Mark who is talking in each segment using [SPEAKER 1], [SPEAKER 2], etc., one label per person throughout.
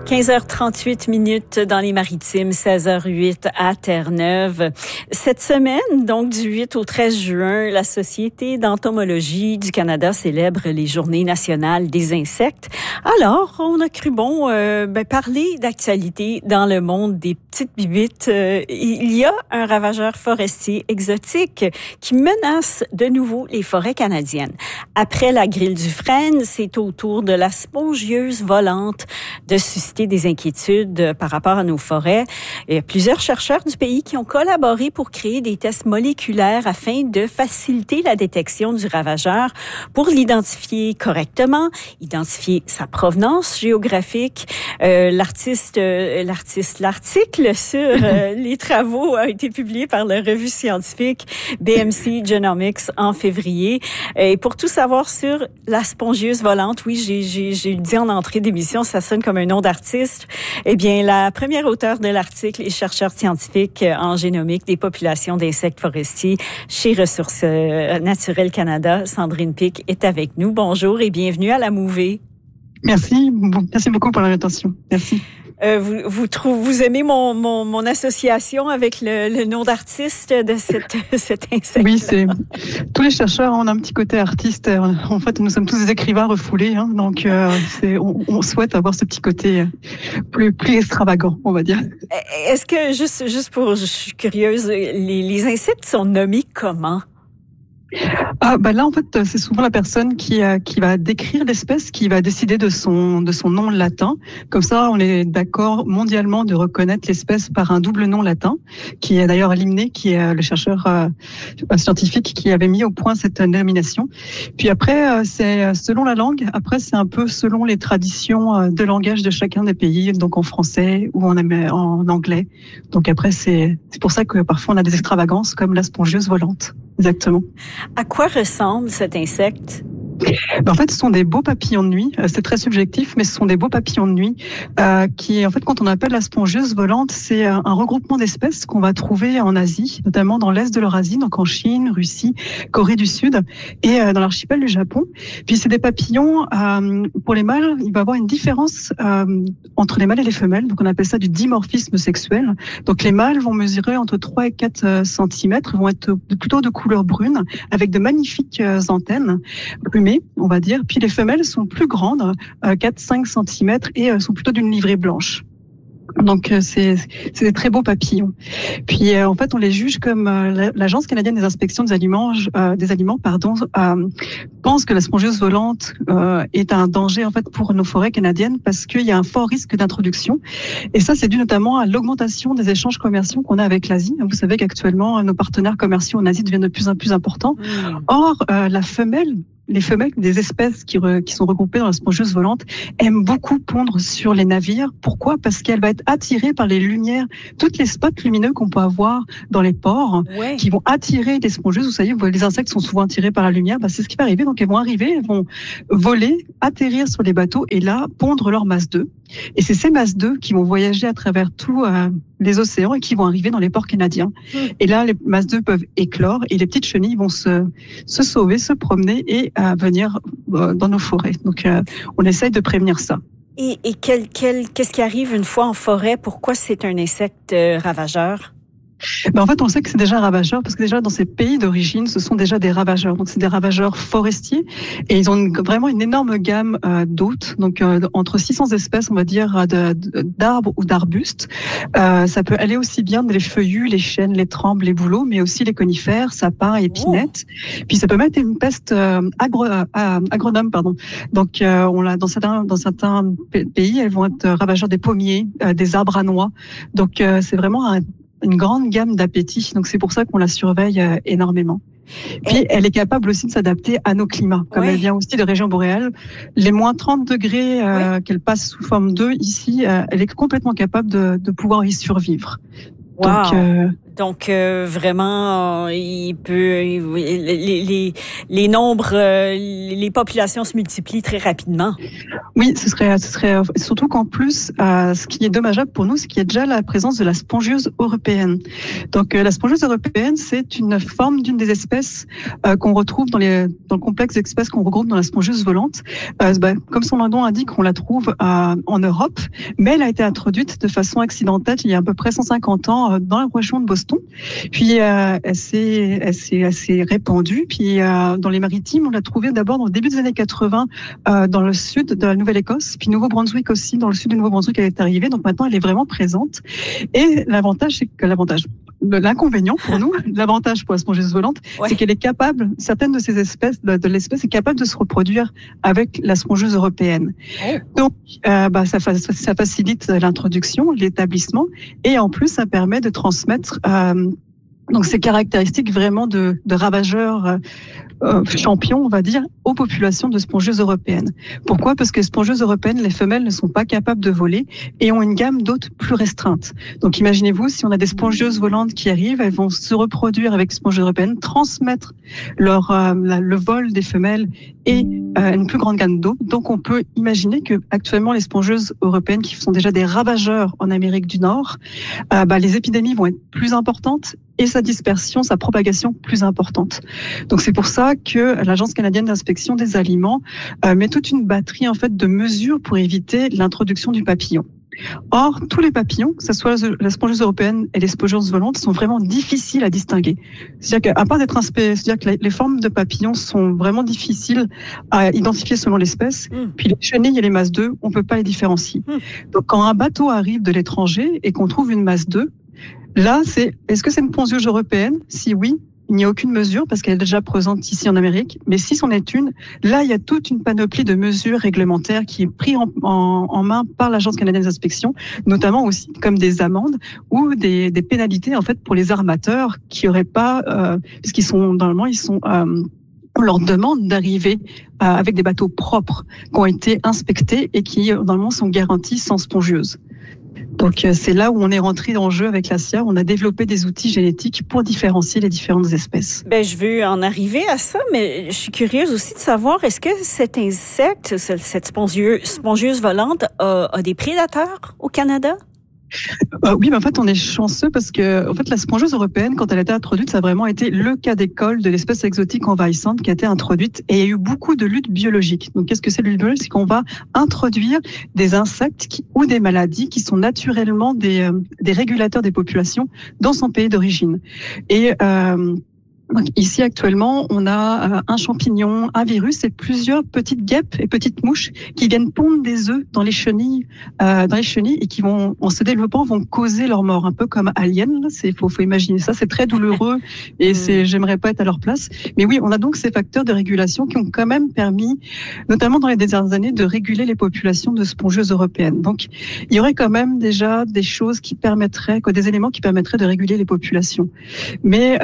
[SPEAKER 1] 15h38 dans les Maritimes, 16h08 à Terre-Neuve. Cette semaine, donc du 8 au 13 juin, la Société d'entomologie du Canada célèbre les Journées nationales des insectes. Alors, on a cru bon parler d'actualité dans le monde des petites bibites. Il y a un ravageur forestier exotique qui menace de nouveau les forêts canadiennes. Après la grille du frêne, c'est au tour de la spongieuse volante de susciter des inquiétudes par rapport à nos forêts. Il y a plusieurs chercheurs du pays qui ont collaboré pour créer des tests moléculaires afin de faciliter la détection du ravageur pour l'identifier correctement, identifier sa provenance géographique. L'article sur les travaux a été publié par la revue scientifique BMC Genomics en février. Et pour tout savoir sur la spongieuse volante, oui, j'ai dit en entrée d'émission, ça sonne comme un nom d'artiste. Eh bien, la première auteure de l'article est chercheure scientifique en génomique des populations d'insectes forestiers chez Ressources naturelles Canada. Sandrine Pic est avec nous. Bonjour et bienvenue à la Mouvée.
[SPEAKER 2] Merci beaucoup pour l'invitation. Merci.
[SPEAKER 1] Vous aimez mon association avec le nom d'artiste de cet insecte?
[SPEAKER 2] Oui, tous les chercheurs ont un petit côté artiste. En fait, nous sommes tous des écrivains refoulés, donc on souhaite avoir ce petit côté plus extravagant, on va dire.
[SPEAKER 1] Est-ce que je suis curieuse, les insectes sont nommés comment?
[SPEAKER 2] Là en fait c'est souvent la personne qui va décrire l'espèce qui va décider de son nom latin. Comme ça on est d'accord mondialement de reconnaître l'espèce par un double nom latin qui est d'ailleurs Limné, qui est le chercheur scientifique qui avait mis au point cette dénomination. Puis après c'est selon la langue, après c'est un peu selon les traditions de langage de chacun des pays, donc en français ou en anglais. Donc après c'est pour ça que parfois on a des extravagances comme la spongieuse volante. Exactement.
[SPEAKER 1] À quoi ressemble cet insecte?
[SPEAKER 2] En fait, ce sont des beaux papillons de nuit. C'est très subjectif, mais ce sont des beaux papillons de nuit qui, en fait, quand on appelle la spongieuse volante, c'est un regroupement d'espèces qu'on va trouver en Asie, notamment dans l'est de l'Eurasie, donc en Chine, Russie, Corée du Sud et dans l'archipel du Japon. Puis c'est des papillons, pour les mâles, il va y avoir une différence entre les mâles et les femelles. Donc on appelle ça du dimorphisme sexuel. Donc les mâles vont mesurer entre 3 et 4 cm, vont être plutôt de couleur brune, avec de magnifiques antennes plumées, on va dire. Puis les femelles sont plus grandes, 4-5 cm, et sont plutôt d'une livrée blanche. Donc c'est des très beaux papillons. Puis en fait on les juge comme l'Agence canadienne des inspections des aliments pense que la spongieuse volante est un danger en fait pour nos forêts canadiennes parce qu'il y a un fort risque d'introduction. Et ça c'est dû notamment à l'augmentation des échanges commerciaux qu'on a avec l'Asie. Vous savez qu'actuellement nos partenaires commerciaux en Asie deviennent de plus en plus importants. Or les femelles des espèces qui sont regroupées dans la spongieuse volante aiment beaucoup pondre sur les navires. Pourquoi? Parce qu'elle va être attirée par les lumières, toutes les spots lumineux qu'on peut avoir dans les ports, qui vont attirer les spongeuses. Vous savez, les insectes sont souvent attirés par la lumière. C'est ce qui va arriver. Donc, elles vont voler, atterrir sur les bateaux et là, pondre leur masse d'œufs. Et c'est ces masses d'œufs qui vont voyager à travers tous les océans et qui vont arriver dans les ports canadiens. Et là, les masses d'œufs peuvent éclore et les petites chenilles vont se sauver, se promener et venir dans nos forêts. Donc, on essaye de prévenir ça.
[SPEAKER 1] Et qu'est-ce qui arrive une fois en forêt? Pourquoi c'est un insecte ravageur?
[SPEAKER 2] En fait, on sait que c'est déjà un ravageur parce que déjà dans ces pays d'origine, ce sont déjà des ravageurs. Donc, c'est des ravageurs forestiers et ils ont vraiment une énorme gamme d'hôtes. Donc, entre 600 espèces, on va dire, d'arbres ou d'arbustes. Ça peut aller aussi bien des feuillus, les chênes, les trembles, les bouleaux, mais aussi les conifères, sapins, épinettes. Puis, ça peut même être une peste agronome, pardon. Donc, on l'a dans certains pays, elles vont être ravageurs des pommiers, des arbres à noix. Donc, c'est vraiment une grande gamme d'appétit. Donc, c'est pour ça qu'on la surveille énormément. Puis, elle est capable aussi de s'adapter à nos climats. Comme elle vient aussi de régions boréales, les moins 30 degrés qu'elle passe sous forme d'œuf ici, elle est complètement capable de pouvoir y survivre.
[SPEAKER 1] Wow. Donc, Donc vraiment, il peut les nombres, les populations se multiplient très rapidement.
[SPEAKER 2] Oui, ce serait surtout qu'en plus, ce qui est dommageable pour nous, c'est qu'il y a déjà la présence de la spongieuse européenne. Donc la spongieuse européenne, c'est une forme d'une des espèces qu'on retrouve dans le complexe d'espèces qu'on regroupe dans la spongieuse volante. Comme son nom indique, on la trouve en Europe, mais elle a été introduite de façon accidentelle il y a à peu près 150 ans dans la région de Boston. Puis elle s'est assez répandue. Puis dans les maritimes, on l'a trouvée d'abord dans le début des années 80 dans le sud de la Nouvelle-Écosse, puis Nouveau-Brunswick aussi, dans le sud du Nouveau-Brunswick, elle est arrivée. Donc maintenant, elle est vraiment présente. Et l'inconvénient pour nous, l'avantage pour la spongieuse volante, c'est qu'elle est capable, certaines de ces espèces, de l'espèce est capable de se reproduire avec la spongieuse européenne. Donc, ça facilite l'introduction, l'établissement, et en plus, ça permet de transmettre donc ces caractéristiques vraiment de ravageurs champions, on va dire, aux populations de spongieuses européennes. Pourquoi ? Parce que les spongieuses européennes, les femelles ne sont pas capables de voler et ont une gamme d'hôtes plus restreinte. Donc imaginez-vous, si on a des spongieuses volantes qui arrivent, elles vont se reproduire avec les spongieuses européennes, transmettre le vol des femelles et une plus grande gamme d'eau. Donc on peut imaginer que actuellement les spongieuses européennes, qui sont déjà des ravageurs en Amérique du Nord, les épidémies vont être plus importantes et sa dispersion, sa propagation plus importante. Donc c'est pour ça que l'Agence canadienne d'inspection des aliments met toute une batterie en fait de mesures pour éviter l'introduction du papillon. Or, tous les papillons, que ce soit la spongieuse européenne et les spongieuses volantes, sont vraiment difficiles à distinguer. C'est-à-dire qu'à part d'être c'est-à-dire que les formes de papillons sont vraiment difficiles à identifier selon l'espèce. Puis les chenilles et les masses d'œufs, on peut pas les différencier. Donc quand un bateau arrive de l'étranger et qu'on trouve une masse d'œufs, là, est-ce que c'est une spongieuse européenne? Si oui, il n'y a aucune mesure parce qu'elle est déjà présente ici en Amérique. Mais si c'en est une, là, il y a toute une panoplie de mesures réglementaires qui est prise en main par l'Agence canadienne d'inspection, notamment aussi comme des amendes ou des pénalités en fait pour les armateurs qui auraient pas, puisqu'ils sont normalement on leur demande d'arriver avec des bateaux propres qui ont été inspectés et qui normalement sont garantis sans spongieuse. Donc c'est là où on est rentré en jeu avec la SIA. On a développé des outils génétiques pour différencier les différentes espèces.
[SPEAKER 1] Je veux en arriver à ça, mais je suis curieuse aussi de savoir, est-ce que cet insecte, cette spongieuse volante, a des prédateurs au Canada?
[SPEAKER 2] Oui, mais en fait, on est chanceux parce que, en fait, la spongieuse européenne, quand elle a été introduite, ça a vraiment été le cas d'école de l'espèce exotique envahissante qui a été introduite et il y a eu beaucoup de luttes biologiques. Donc, qu'est-ce que c'est la lutte biologique? C'est qu'on va introduire des insectes ou des maladies qui sont naturellement des régulateurs des populations dans son pays d'origine. Et, donc ici actuellement, on a un champignon, un virus et plusieurs petites guêpes et petites mouches qui viennent pondre des œufs dans les chenilles et qui vont, en se développant, vont causer leur mort, un peu comme Alien. Faut imaginer ça, c'est très douloureux et j'aimerais pas être à leur place. Mais oui, on a donc ces facteurs de régulation qui ont quand même permis, notamment dans les dernières années, de réguler les populations de spongieuses européennes. Donc il y aurait quand même déjà des choses qui permettraient, des éléments qui permettraient de réguler les populations. Mais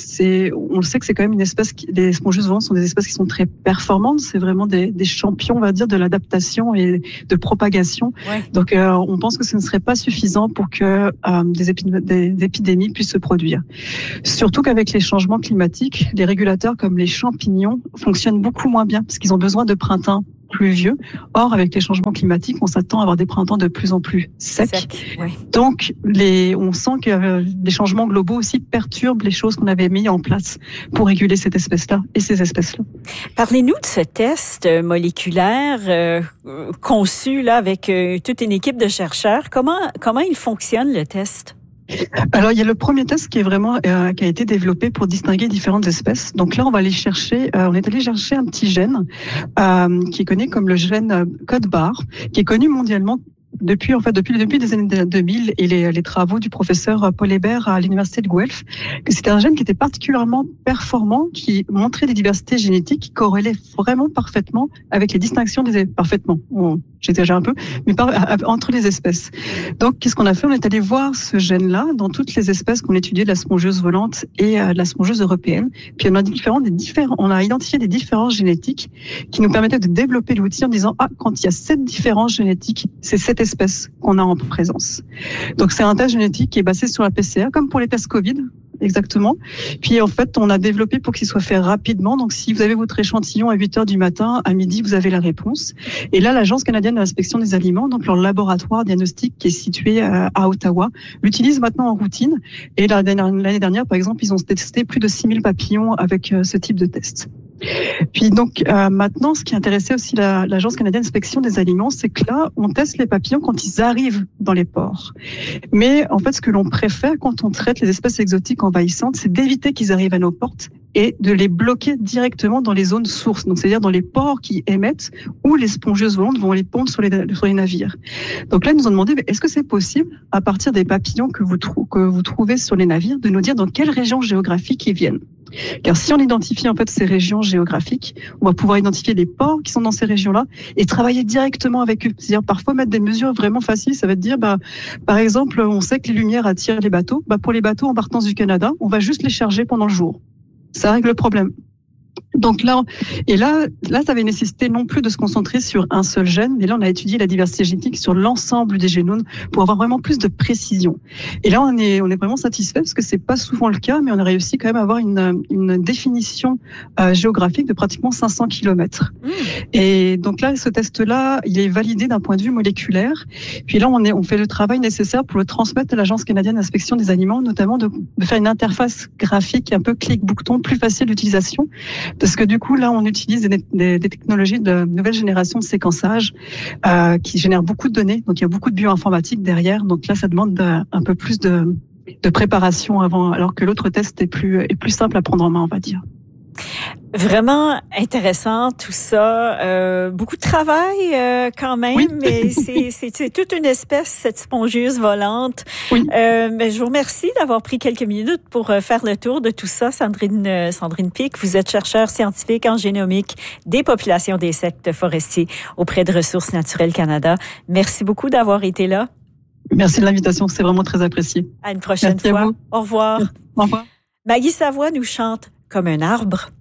[SPEAKER 2] on le sait que c'est quand même une espèce les spongieuses volantes sont des espèces qui sont très performantes. C'est vraiment des champions, on va dire, de l'adaptation et de propagation. Ouais. Donc, on pense que ce ne serait pas suffisant pour que des épidémies puissent se produire. Surtout qu'avec les changements climatiques, les régulateurs comme les champignons fonctionnent beaucoup moins bien parce qu'ils ont besoin de printemps pluvieux. Or, avec les changements climatiques, on s'attend à avoir des printemps de plus en plus secs. Ouais. Donc, on sent que les changements globaux aussi perturbent les choses qu'on avait mis en place pour réguler cette espèce-là et ces espèces-là.
[SPEAKER 1] Parlez-nous de ce test moléculaire conçu là avec toute une équipe de chercheurs. Comment il fonctionne, le test?
[SPEAKER 2] Alors, il y a le premier test qui est vraiment qui a été développé pour distinguer différentes espèces. Donc là, on est allé chercher un petit gène qui est connu comme le gène code barre, qui est connu mondialement depuis les années 2000 et les travaux du professeur Paul Hébert à l'université de Guelph, que c'était un gène qui était particulièrement performant, qui montrait des diversités génétiques qui corrélaient vraiment parfaitement avec les distinctions j'exagère un peu, mais entre les espèces. Donc, qu'est-ce qu'on a fait? On est allé voir ce gène-là dans toutes les espèces qu'on étudiait de la spongieuse volante et de la spongieuse européenne. Puis on a identifié des différences génétiques qui nous permettaient de développer l'outil en disant, quand il y a cette différence génétique, c'est cette espèce l'espèce qu'on a en présence. Donc c'est un test génétique qui est basé sur la PCR, comme pour les tests Covid. Exactement. Puis en fait, on a développé pour qu'il soit fait rapidement. Donc si vous avez votre échantillon à 8h du matin, à midi, vous avez la réponse. Et là, l'Agence canadienne de l'inspection des aliments, donc leur laboratoire diagnostic qui est situé à Ottawa, l'utilise maintenant en routine. Et l'année dernière, par exemple, ils ont testé plus de 6000 papillons avec ce type de test. Puis donc maintenant, ce qui intéressait aussi l'Agence canadienne d'inspection des aliments, c'est que là, on teste les papillons quand ils arrivent dans les ports. Mais en fait, ce que l'on préfère quand on traite les espèces exotiques envahissantes, c'est d'éviter qu'ils arrivent à nos portes et de les bloquer directement dans les zones sources, donc c'est-à-dire dans les ports qui émettent où les spongieuses volantes vont les pondre sur les navires. Donc là, ils nous ont demandé, est-ce que c'est possible, à partir des papillons que vous trouvez sur les navires, de nous dire dans quelle région géographique ils viennent? Car si on identifie en fait ces régions géographiques, on va pouvoir identifier les ports qui sont dans ces régions-là et travailler directement avec eux. C'est-à-dire parfois mettre des mesures vraiment faciles. Ça va te dire, par exemple, on sait que les lumières attirent les bateaux. Pour les bateaux en partance du Canada, on va juste les charger pendant le jour. Ça règle le problème. Donc là, ça avait nécessité non plus de se concentrer sur un seul gène, mais là, on a étudié la diversité génétique sur l'ensemble des génomes pour avoir vraiment plus de précision. Et là, on est vraiment satisfait parce que c'est pas souvent le cas, mais on a réussi quand même à avoir une définition géographique de pratiquement 500 kilomètres. Et donc là, ce test-là, il est validé d'un point de vue moléculaire. Puis là, on fait le travail nécessaire pour le transmettre à l'Agence canadienne d'inspection des aliments, notamment de faire une interface graphique un peu clic-bouton, plus facile d'utilisation. Parce que du coup, là, on utilise des technologies de nouvelle génération de séquençage qui génèrent beaucoup de données. Donc, il y a beaucoup de bioinformatique derrière. Donc là, ça demande un peu plus de préparation avant, alors que l'autre test est plus simple à prendre en main, on va dire.
[SPEAKER 1] Vraiment intéressant tout ça. Beaucoup de travail quand même, oui. Mais c'est toute une espèce, cette spongieuse volante. Oui. Mais je vous remercie d'avoir pris quelques minutes pour faire le tour de tout ça. Sandrine Pic, vous êtes chercheure scientifique en génomique des populations d'insectes forestiers auprès de Ressources naturelles Canada. Merci beaucoup d'avoir été là.
[SPEAKER 2] Merci de l'invitation, c'est vraiment très apprécié.
[SPEAKER 1] À une prochaine fois. Au revoir.
[SPEAKER 2] Au revoir.
[SPEAKER 1] Maggie Savoie nous chante Comme un arbre.